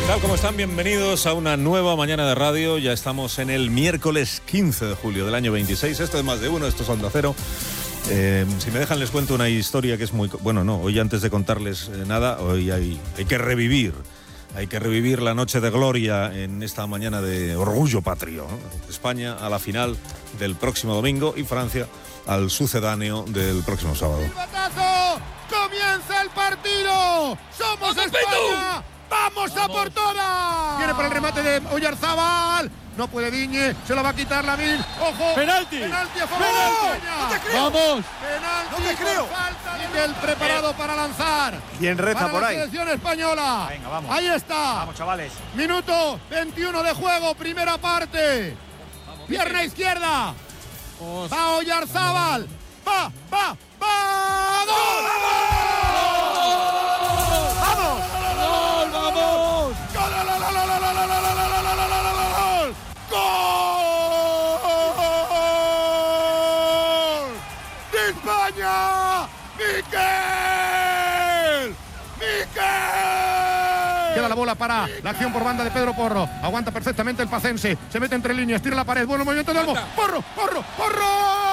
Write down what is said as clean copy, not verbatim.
tal? ¿Cómo están? Bienvenidos a una nueva mañana de radio. Ya estamos en el miércoles 15 de julio del año 26. Esto es Más de Uno, esto es Onda Cero. Si me dejan les cuento una historia que es muy... Bueno, no, hoy antes de contarles nada, hoy hay que revivir. Hay que revivir la noche de gloria en esta mañana de orgullo patrio, ¿no? España a la final del próximo domingo y Francia al sucedáneo del próximo sábado. ¡Batazo! ¡Comienza el partido! ¡Somos España! ¡Vamos a por todas! Viene para el remate de Oyarzábal. No puede Diñe, se lo va a quitar Lamine. ¡Ojo! ¡Penalti! ¡Penalti a favor de España! ¡No te creo! ¡Vamos! ¡Penalti! ¡No te creo! Falta de Miguel preparado para lanzar. ¿Quién reza para por la ahí? selección española. Venga, vamos. Ahí está. Vamos, chavales. Minuto 21 de juego, primera parte. Pierna izquierda. Va Oyarzábal. ¡Va! ¡Gol! ¡Vamos! ¡Gol, vamos! ¡Gol! ¡De España! ¡Miquel! Queda la bola para la acción por banda de Pedro Porro. Aguanta perfectamente el pacense. Se mete entre líneas, tira la pared. Bueno movimiento de Olmo. ¡Porro!